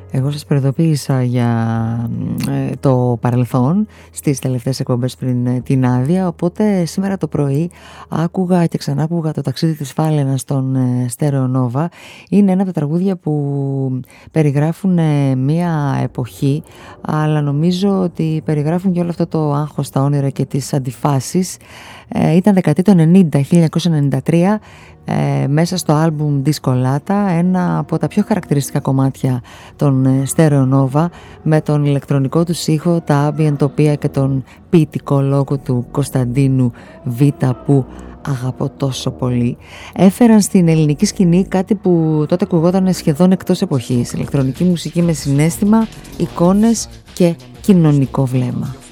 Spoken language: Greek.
Εγώ σας προειδοποίησα για το παρελθόν στις τελευταίες εκπομπές πριν την άδεια, οπότε σήμερα το πρωί άκουγα και ξανά άκουγα το ταξίδι της Φάλαινας στον Στέρεο Νόβα. Είναι ένα από τα τραγούδια που περιγράφουν μία εποχή, αλλά νομίζω ότι περιγράφουν και όλο αυτό το άγχος, τα όνειρα και τις αντιφάσεις. Ήταν δεκαετία του 90, 1993, μέσα στο άλμπουμ Discolata, ένα από τα πιο χαρακτηριστικά κομμάτια των Stereo Nova, με τον ηλεκτρονικό του ήχο, τα ambient τοπία και τον ποιητικό λόγο του Κωνσταντίνου Β, που αγαπώ τόσο πολύ. Έφεραν στην ελληνική σκηνή κάτι που τότε ακουγόταν σχεδόν εκτός εποχής: ηλεκτρονική μουσική με συναίσθημα, εικόνες και κοινωνικό βλέμμα.